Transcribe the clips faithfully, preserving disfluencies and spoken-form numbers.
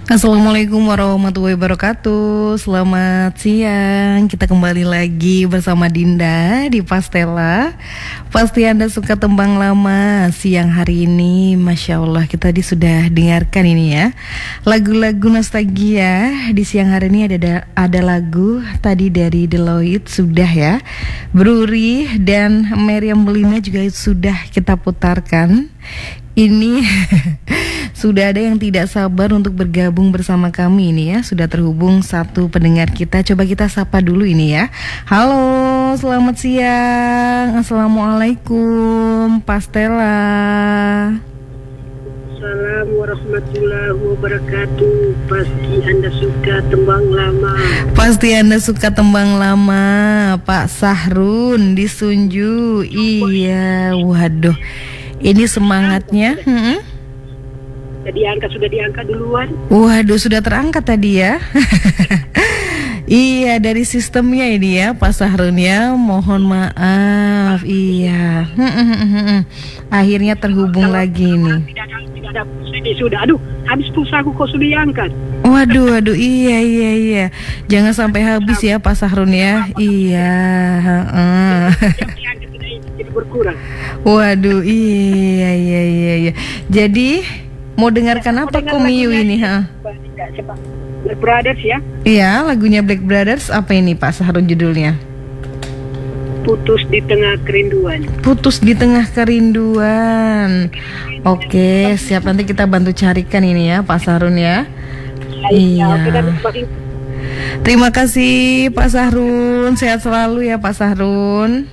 Assalamualaikum warahmatullahi wabarakatuh. Selamat siang. Kita kembali lagi bersama Dinda di Pastela. Pasti Anda suka tembang lama. Siang hari ini Masya Allah kita di sudah dengarkan ini ya, lagu-lagu nostalgia. Di siang hari ini ada ada lagu tadi dari Deloitte sudah ya, Bruri dan Meriam Belina juga sudah kita putarkan. Ini sudah ada yang tidak sabar untuk bergabung bersama kami ini ya. Sudah terhubung satu pendengar kita. Coba kita sapa dulu ini ya. Halo, selamat siang. Assalamualaikum, Pastela. Assalamualaikum warahmatullahi wabarakatuh. Pasti Anda suka tembang lama. Pasti Anda suka tembang lama, Pak Sahrun di Sunju. Iya, waduh. Ini semangatnya. Hmm. Sudah diangkat, sudah diangkat duluan. Waduh, sudah terangkat tadi ya. Iya, dari sistemnya ini ya, Pak Sahrun ya. Mohon maaf. Iya. Akhirnya terhubung Kalau lagi nih. Tidak ada, tidak ada ini sudah. Aduh, habis pulsaku kok sudah diangkat. Waduh, waduh, iya, iya, iya. Jangan sampai habis ya, Pak Sahrun ya. Iya. Heeh. Jadi berkurang. Waduh, iya, iya, iya, iya. Jadi mau dengarkan apa Komiu ini, ha? Black Brothers ya? Iya, lagunya Black Brothers. Apa ini Pak Sahrun judulnya? Putus di tengah kerinduan. Putus di tengah kerinduan. Oke, siap, nanti kita bantu carikan ini ya, Pak Sahrun ya. Iya. Terima kasih Pak Sahrun. Sehat selalu ya Pak Sahrun.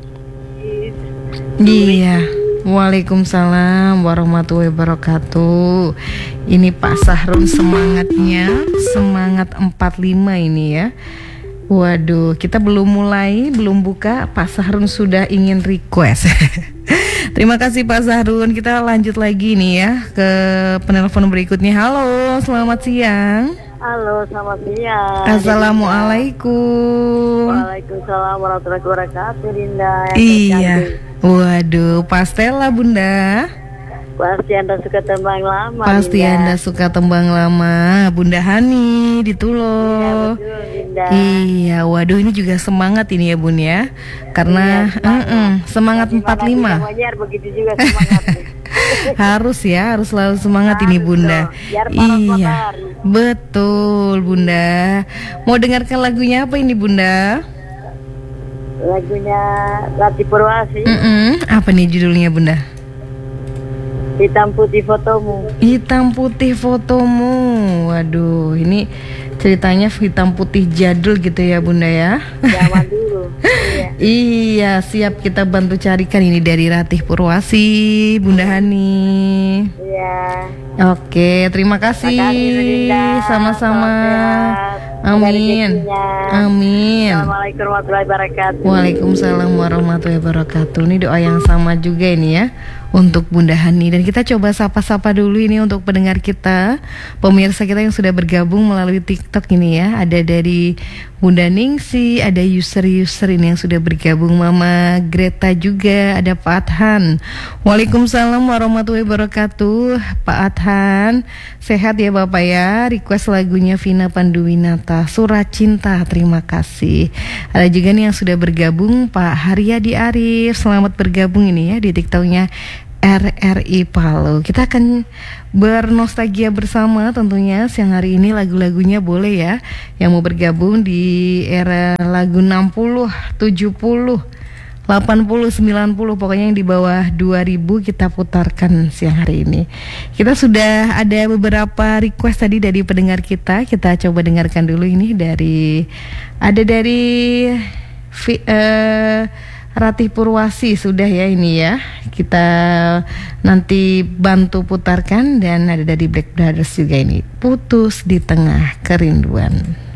Iya. Waalaikumsalam warahmatullahi wabarakatuh. Ini Pak Sahrun semangatnya, semangat empat puluh lima ini ya. Waduh, kita belum mulai, belum buka, Pak Sahrun sudah ingin request. Terima kasih Pak Sahrun. Kita lanjut lagi nih ya ke penelpon berikutnya. Halo, selamat siang. Halo, selamat siang. Assalamualaikum. Waalaikumsalam warahmatullahi wabarakatuh, Dinda. Iya. Waduh, Pastela Bunda. Pasti Anda suka tembang lama. Pasti Dinda. Anda suka tembang lama, Bunda Hani di Tulo. Iya, betul, Dinda. Iya, waduh ini juga semangat ini ya Bun ya. Karena iya, semangat, uh-uh, semangat empat puluh lima. Begitu juga semangat. Harus ya, harus selalu semangat Harus ini Bunda. dong, biar Iya. matahari. Betul Bunda. Mau dengarkan lagunya apa ini Bunda? Lagunya Rati Purwasi. Mm-mm, apa nih judulnya Bunda? Hitam putih fotomu. Hitam putih fotomu. Waduh, ini ceritanya hitam putih jadul gitu ya Bunda ya. Zaman dulu. Iya. Iya, siap, kita bantu carikan ini dari Ratih Purwasi, Bunda Hani. Iya. Oke, terima kasih. Terima kasih, Dinda. Sama-sama. Salam sehat. Amin. Amin. Assalamualaikum warahmatullahi wabarakatuh. Waalaikumsalam warahmatullahi wabarakatuh. Ini doa yang sama juga ini ya untuk Bunda Hani. Dan kita coba sapa-sapa dulu ini untuk pendengar kita, pemirsa kita yang sudah bergabung melalui TikTok ini ya. Ada dari Bunda Ningsi, ada user-user ini yang sudah bergabung, Mama Greta juga, ada Pak Adhan. Waalaikumsalam warahmatullahi wabarakatuh. Pak Adhan, sehat ya Bapak ya. Request lagunya Vina Panduwinata, Surat Cinta. Terima kasih. Ada juga nih yang sudah bergabung, Pak Haryadi Arif. Selamat bergabung ini ya di TikToknya R R I Palu. Kita akan bernostalgia bersama tentunya siang hari ini. Lagu-lagunya boleh ya yang mau bergabung di era lagu enam puluh, tujuh puluh, delapan puluh, sembilan puluh, pokoknya yang di bawah dua ribu kita putarkan siang hari ini. Kita sudah ada beberapa request tadi dari pendengar kita. Kita coba dengarkan dulu ini dari ada dari uh, Ratih Purwasi sudah ya ini ya. Kita nanti bantu putarkan. Dan ada dari Black Brothers juga ini, Putus di Tengah Kerinduan.